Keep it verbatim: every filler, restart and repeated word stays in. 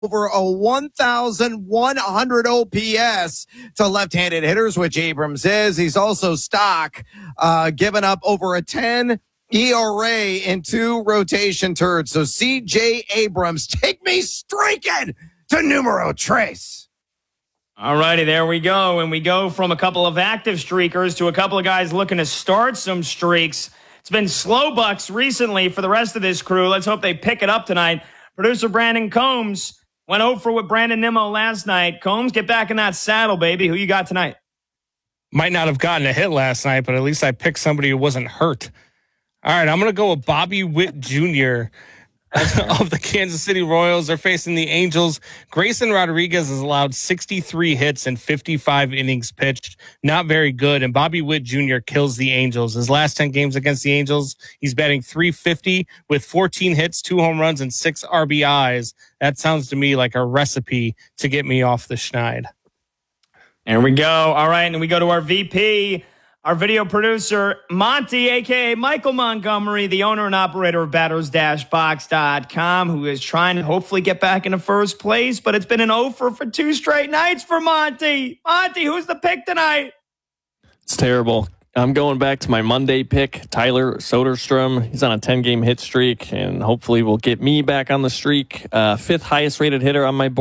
over a one thousand one hundred O P S to left-handed hitters, which Abrams is. He's also stock, uh, giving up over a ten E R A in two rotation turds. So C J Abrams, take me streaking to numero tres. All righty, there we go. And we go from a couple of active streakers to a couple of guys looking to start some streaks. It's been slow bucks recently for the rest of this crew. Let's hope they pick it up tonight. Producer Brandon Combs went over with Brandon Nimmo last night. Combs, get back in that saddle, baby. Who you got tonight? Might not have gotten a hit last night, but at least I picked somebody who wasn't hurt. All right, I'm going to go with Bobby Witt Junior of the Kansas City Royals. They're facing the Angels. Grayson Rodriguez has allowed sixty-three hits and fifty-five innings pitched. Not very good. And Bobby Witt Junior kills the Angels. His last ten games against the Angels, he's batting three fifty with fourteen hits, two home runs, and six R B Is. That sounds to me like a recipe to get me off the schneid. There we go. All right, and we go to our V P, our video producer, Monty, a k a. Michael Montgomery, the owner and operator of batters dash box dot com, who is trying to hopefully get back into first place, but it's been an over for two straight nights for Monty. Monty, who's the pick tonight? It's terrible. I'm going back to my Monday pick, Tyler Soderstrom. He's on a ten-game hit streak, and hopefully will get me back on the streak. Uh, fifth highest rated hitter on my board.